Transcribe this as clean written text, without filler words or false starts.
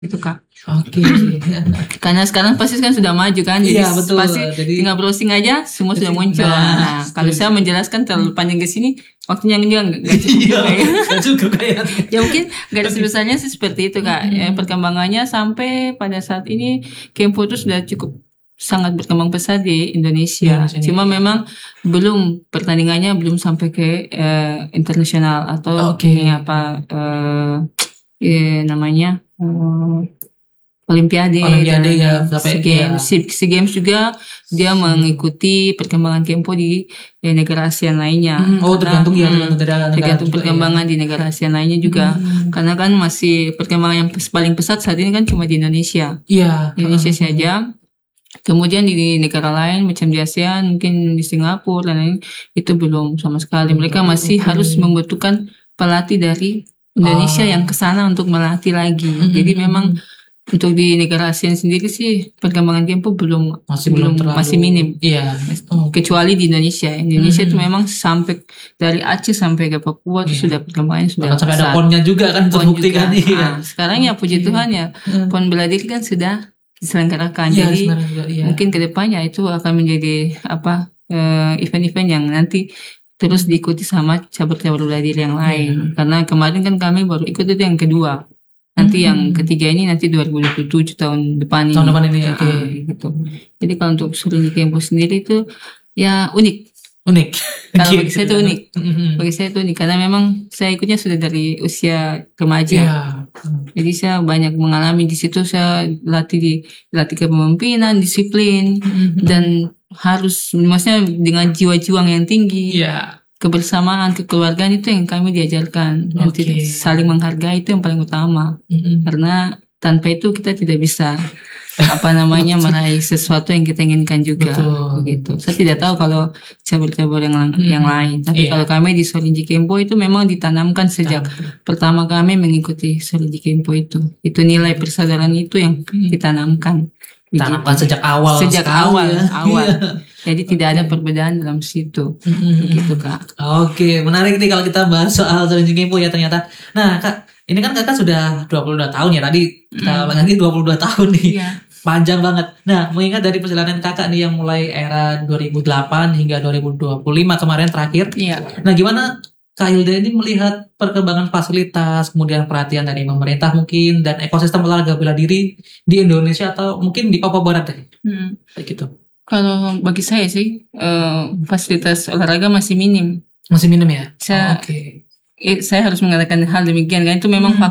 Itu Kak. Oke. Karena sekarang pasti kan sudah maju kan, jadi Iya, betul. pasti Jadi tinggal browsing aja semua sudah muncul. Nah, kalau saya menjelaskan terlalu panjang ke sini, waktunya juga nggak cukup iya, juga ya. nggak cukup kayaknya. Ya mungkin garis besarnya sih seperti itu Kak. Perkembangannya sampai pada saat ini Kempo itu sudah cukup sangat berkembang pesat di Indonesia. Indonesia, Cuma iya. memang belum pertandingannya belum sampai ke internasional atau Oke. ini apa namanya Olimpiade Olimpiade dan ya, sampai SEA Games. SEA Games juga dia mengikuti perkembangan Kempo di negara ASEAN lainnya. Oh, tergantung ya, Tergantung juga perkembangan di negara ASEAN lainnya juga. Karena kan masih perkembangan yang paling pesat saat ini kan cuma di Indonesia. Iya. Indonesia saja. Kemudian di negara lain macam di ASEAN, mungkin di Singapura dan lain itu belum sama sekali. Mereka masih harus membutuhkan pelatih dari Indonesia yang ke sana untuk melatih lagi. Jadi memang untuk di negara ASEAN sendiri sih perkembangan Kempo masih minim. Iya. Kecuali di Indonesia. Indonesia itu memang sampai dari Aceh sampai ke Papua itu sudah perkembangannya sudah sampai besar. ada PON-nya juga kan terbukti kan. Iya. Sekarang ya puji Tuhan ya PON bela diri kan sudah diselenggarakan. Iya, Jadi iya. mungkin kedepannya itu akan menjadi event-event yang nanti terus diikuti sama cabur-cabur bela diri yang lain. Karena kemarin kan kami baru ikut itu yang kedua. Nanti yang ketiga ini nanti 2027 tahun depan ini. Tahun depan ini, oke. Gitu. Jadi kalau untuk Suriname Kempo sendiri itu ya unik. Kalau bagi saya itu unik. Bagi saya itu unik karena memang saya ikutnya sudah dari usia remaja. Jadi saya banyak mengalami di situ. Saya latih kepemimpinan, disiplin dan harus maksudnya dengan jiwa juang yang tinggi. Kebersamaan, kekeluargaan itu yang kami diajarkan. Nanti saling menghargai itu yang paling utama. Karena tanpa itu kita tidak bisa meraih sesuatu yang kita inginkan juga. Begitu. Saya tidak tahu kalau cabur-cabur yang lain. Tapi kalau kami di Sorinji Kempo itu memang ditanamkan sejak pertama kami mengikuti Sorinji Kempo itu. Itu nilai persaudaraan itu yang ditanamkan. Tanamkan sejak awal. Jadi tidak ada perbedaan dalam situ. Gitu Kak. Oke, menarik nih kalau kita bahas soal Sorinji Kempo ya ternyata. Nah Kak, ini kan Kakak sudah 22 tahun ya. Tadi kita ulang lagi 22 tahun nih. Panjang banget. Nah, mengingat dari perjalanan Kakak nih yang mulai era 2008 hingga 2025 kemarin terakhir. Nah, gimana Kak Hilda ini melihat perkembangan fasilitas, kemudian perhatian dari pemerintah mungkin, dan ekosistem olahraga bela diri di Indonesia atau mungkin di Papua Barat deh? Kayak gitu. Kalau bagi saya sih fasilitas olahraga masih minim. Masih minim ya? Saya harus mengatakan hal demikian kan itu memang